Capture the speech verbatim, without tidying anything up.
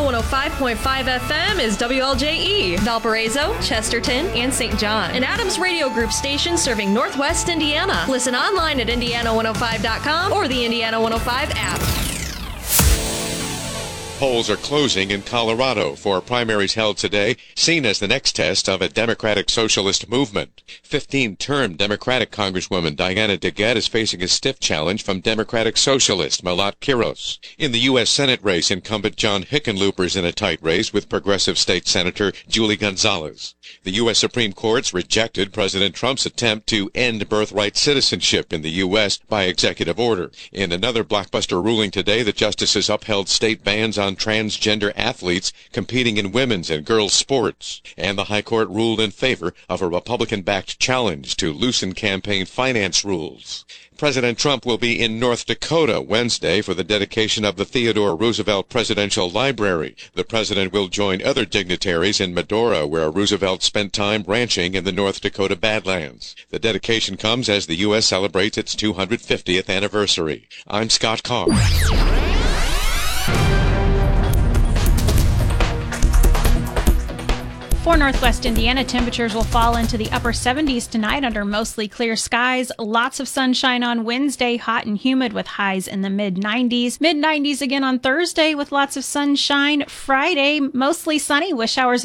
one oh five point five F M is W L J E, Valparaiso, Chesterton, and Saint John. An Adams Radio Group station serving Northwest Indiana. Listen online at indiana one oh five dot com or the Indiana one oh five app. Polls are closing in Colorado for primaries held today, seen as the next test of a Democratic socialist movement. fifteen-term Democratic Congresswoman Diana DeGette is facing a stiff challenge from Democratic socialist Malat Quiros. In the U S Senate race, incumbent John Hickenlooper is in a tight race with progressive state Senator Julie Gonzalez. The U S Supreme Court's rejected President Trump's attempt to end birthright citizenship in the U S by executive order. In another blockbuster ruling today, the justices upheld state bans on transgender athletes competing in women's and girls' sports. And the High Court ruled in favor of a Republican-backed challenge to loosen campaign finance rules. President Trump will be in North Dakota Wednesday for the dedication of the Theodore Roosevelt Presidential Library. The president will join other dignitaries in Medora, where Roosevelt spent time ranching in the North Dakota Badlands. The dedication comes as the U S celebrates its two hundred fiftieth anniversary. I'm Scott Carr. For Northwest Indiana, temperatures will fall into the upper seventies tonight under mostly clear skies. Lots of sunshine on Wednesday, hot and humid with highs in the mid nineties. mid nineties again on Thursday with lots of sunshine. Friday, mostly sunny with showers